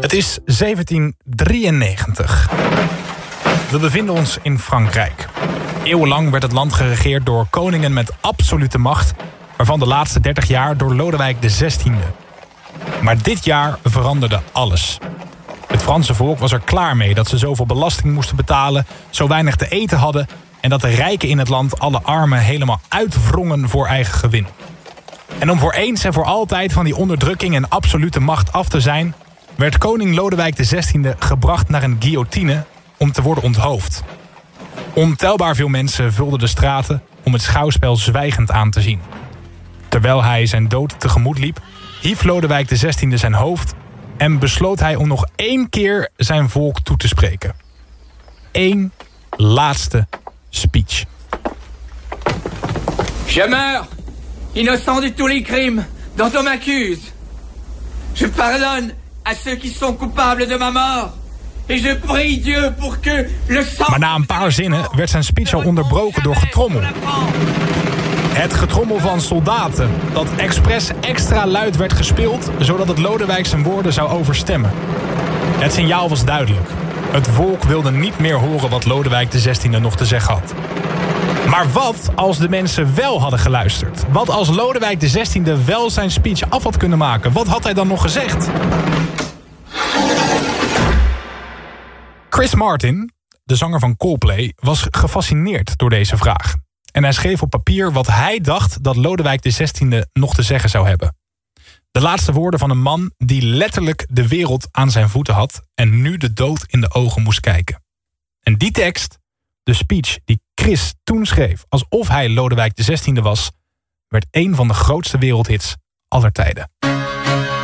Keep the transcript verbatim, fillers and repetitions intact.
Het is zeventien drieënnegentig. We bevinden ons in Frankrijk. Eeuwenlang werd het land geregeerd door koningen met absolute macht, waarvan de laatste dertig jaar door Lodewijk de zestiende. Maar dit jaar veranderde alles. Het Franse volk was er klaar mee dat ze zoveel belasting moesten betalen, zo weinig te eten hadden en dat de rijken in het land alle armen helemaal uitwrongen voor eigen gewin. En om voor eens en voor altijd van die onderdrukking en absolute macht af te zijn, werd koning Lodewijk de zestiende gebracht naar een guillotine om te worden onthoofd. Ontelbaar veel mensen vulden de straten om het schouwspel zwijgend aan te zien. Terwijl hij zijn dood tegemoet liep, hief Lodewijk de zestiende zijn hoofd en besloot hij om nog één keer zijn volk toe te spreken. Eén laatste speech. Je meurs, innocent de tous les crimes dont on m'accuse. Je pardonne à ceux qui sont coupables de ma mort. Et je prie Dieu pour que le sang... Maar na een paar zinnen werd zijn speech al onderbroken door getrommel. Het getrommel van soldaten, dat expres extra luid werd gespeeld, zodat het Lodewijk zijn woorden zou overstemmen. Het signaal was duidelijk. Het volk wilde niet meer horen wat Lodewijk de zestiende nog te zeggen had. Maar wat als de mensen wel hadden geluisterd? Wat als Lodewijk de zestiende wel zijn speech af had kunnen maken? Wat had hij dan nog gezegd? Chris Martin, de zanger van Coldplay, was gefascineerd door deze vraag. En hij schreef op papier wat hij dacht dat Lodewijk de zestiende nog te zeggen zou hebben. De laatste woorden van een man die letterlijk de wereld aan zijn voeten had en nu de dood in de ogen moest kijken. En die tekst, de speech die Chris toen schreef alsof hij Lodewijk de zestiende was, werd een van de grootste wereldhits aller tijden.